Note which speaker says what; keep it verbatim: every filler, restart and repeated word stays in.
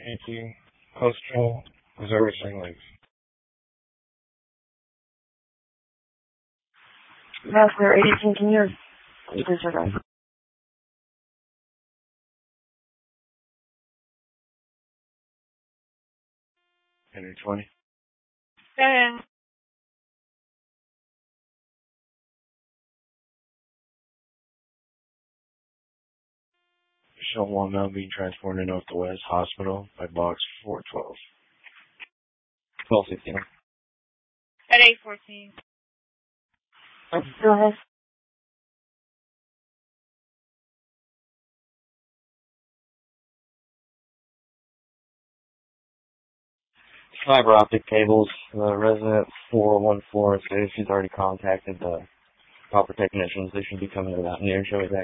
Speaker 1: eighteen, Coastal, Missouri, Saint Louis.
Speaker 2: Master eighteen, can you disregard?
Speaker 1: Henry twenty.
Speaker 2: Yeah.
Speaker 1: Show one now being transported to North to West Hospital by box four twelve. twelve sixteen.
Speaker 2: At eight fourteen. Go ahead.
Speaker 3: Fiber optic cables. The resident four one four says she's already contacted the proper technicians. They should be coming to that near. Show me that.